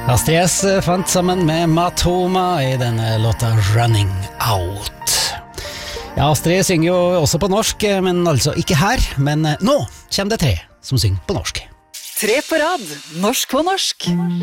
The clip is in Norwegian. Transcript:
Astrid S fant sammen med Matoma i denne låta Running Out. Ja, Astrid synger jo også på norsk, men altså ikke her. Men nå kommer det tre som synger på norsk. Tre på rad, norsk på norsk.